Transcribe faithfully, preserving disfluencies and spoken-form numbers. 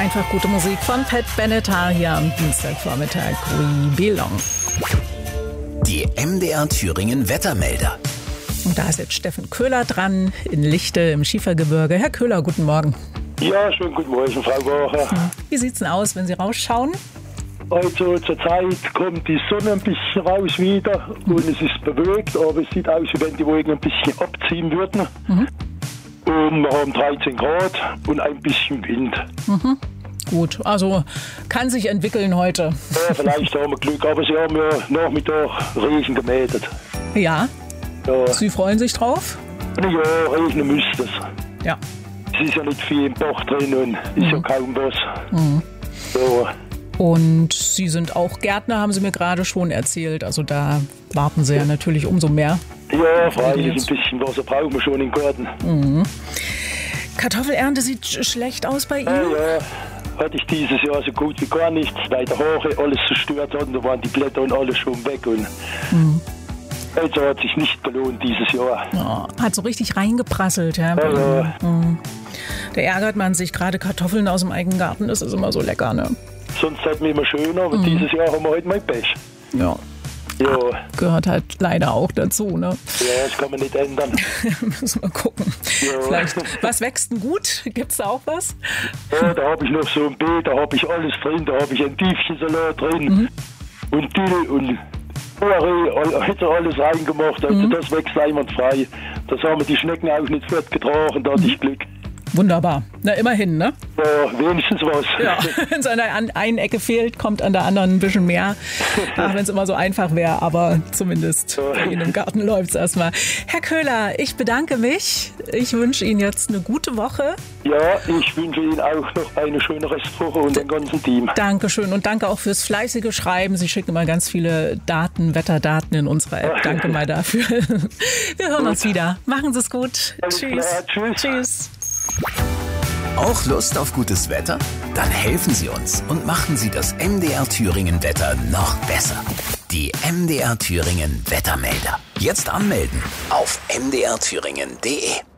Einfach gute Musik von Pat Benatar hier am Dienstagvormittag. We belong. Die M D R Thüringen Wettermelder. Und da ist jetzt Steffen Köhler dran, in Lichte im Schiefergebirge. Herr Köhler, guten Morgen. Ja, schönen guten Morgen, Frau Woche. Wie sieht's denn aus, wenn Sie rausschauen? Also zur Zeit kommt die Sonne ein bisschen raus wieder und es ist bewölkt, aber es sieht aus, wie wenn die Wolken ein bisschen abziehen würden. Mhm. Und wir haben dreizehn Grad und ein bisschen Wind. Mhm. Gut, also kann sich entwickeln heute. Ja, vielleicht haben wir Glück, aber Sie haben ja Nachmittag Regen gemeldet. Ja. Ja. Sie freuen sich drauf? Ja, regnen müsste es. Ja. Es ist ja nicht viel im Bach drin und ist mhm. ja kaum was. Mhm. Ja. Und Sie sind auch Gärtner, haben Sie mir gerade schon erzählt. Also da warten Sie ja natürlich umso mehr. Ja, freilich, ein bisschen Wasser brauchen wir schon im Garten. Mhm. Kartoffelernte sieht schlecht aus bei Ihnen? Ja, ja. Hatte ich dieses Jahr so gut wie gar nichts, weil der Haare alles zerstört hat und da waren die Blätter und alles schon weg. Und mhm. also hat sich nicht gelohnt dieses Jahr. Oh, hat so richtig reingeprasselt. Ja, ja, ja. Mhm. Da ärgert man sich, gerade Kartoffeln aus dem eigenen Garten, das ist immer so lecker, ne? Sonst hatten wir immer schöner, aber mhm. dieses Jahr haben wir halt mal Pech. Ja. Ja. Gehört halt leider auch dazu, ne? Ja, das kann man nicht ändern. Müssen wir gucken. Ja. Vielleicht, was wächst denn gut? Gibt's da auch was? Ja, da habe ich noch so ein Beet, da habe ich alles drin, da habe ich ein Tiefchensalat drin mhm. und Dill und Bohre, hätte alles reingemacht, also mhm. das wächst einwandfrei. Das haben wir die Schnecken auch nicht fortgetragen, da hatte ich Glück. Wunderbar. Na, immerhin, ne? Ja, wenigstens was. Ja, wenn es an der einen Ecke fehlt, kommt an der anderen ein bisschen mehr. Ach, wenn es immer so einfach wäre, aber zumindest bei Ihnen im Garten läuft es erstmal. Herr Köhler, ich bedanke mich. Ich wünsche Ihnen jetzt eine gute Woche. Ja, ich wünsche Ihnen auch noch eine schöne Restwoche und dem ganzen Team. Dankeschön und danke auch fürs fleißige Schreiben. Sie schicken immer ganz viele Daten, Wetterdaten in unserer App. Danke mal dafür. Wir hören gut. uns wieder. Machen Sie es gut. Alles Tschüss. Klar. Tschüss. Tschüss. Auch Lust auf gutes Wetter? Dann helfen Sie uns und machen Sie das M D R Thüringen Wetter noch besser. Die M D R Thüringen Wettermelder. Jetzt anmelden auf m d r thüringen punkt d e.